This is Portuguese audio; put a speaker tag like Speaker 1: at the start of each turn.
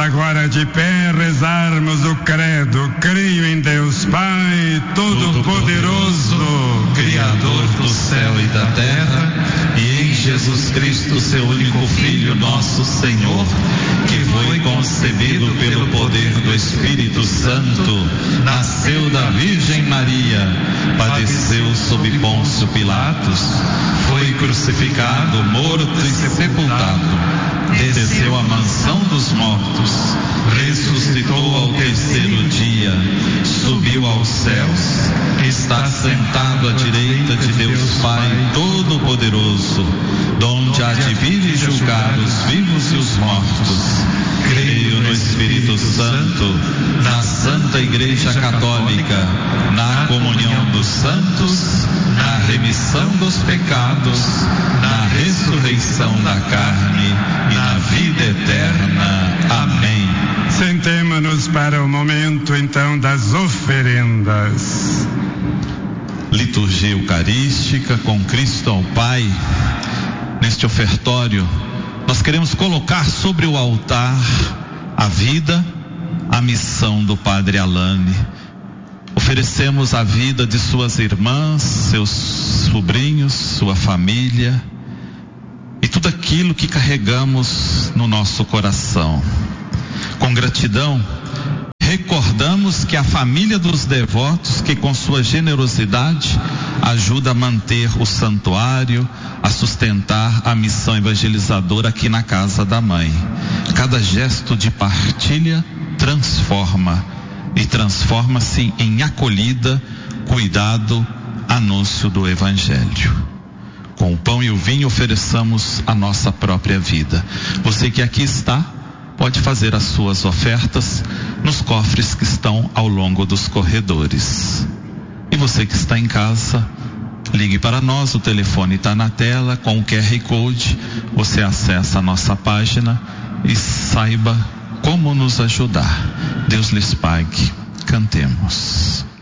Speaker 1: agora de pé rezarmos o credo. Creio em Deus Pai Todo-Poderoso,
Speaker 2: Criador do céu e da terra, e em Jesus Cristo, seu único Filho, nosso Senhor, que foi concebido pelo poder do Espírito Santo, nasceu da Virgem Maria, padeceu sob Pôncio Pilatos, foi crucificado, morto e sepultado, desceu à mansão dos mortos, ressuscitou ao terceiro dia, subiu aos céus, está sentado à direita de Deus Pai Todo-Poderoso, donde há de vir e julgar os vivos e os mortos. Creio no Espírito Santo, na Santa Igreja Católica, na comunhão dos santos, na remissão dos pecados, na ressurreição da carne e na vida eterna. Amém.
Speaker 1: Sentemo-nos para o momento então das oferendas.
Speaker 2: Liturgia Eucarística com Cristo ao Pai. Neste ofertório, nós queremos colocar sobre o altar a vida, a missão do Padre Alane. Oferecemos a vida de suas irmãs, seus sobrinhos, sua família e tudo aquilo que carregamos no nosso coração. Com gratidão, recordamos que a família dos devotos, que com sua generosidade ajuda a manter o santuário, a sustentar a missão evangelizadora aqui na casa da mãe. Cada gesto de partilha transforma e transforma-se em acolhida, cuidado, anúncio do Evangelho. Com o pão e o vinho ofereçamos a nossa própria vida. Você que aqui está, pode fazer as suas ofertas nos cofres que estão ao longo dos corredores. E você que está em casa, ligue para nós, o telefone está na tela, com o QR Code, você acessa a nossa página e saiba como nos ajudar. Deus lhes pague. Cantemos.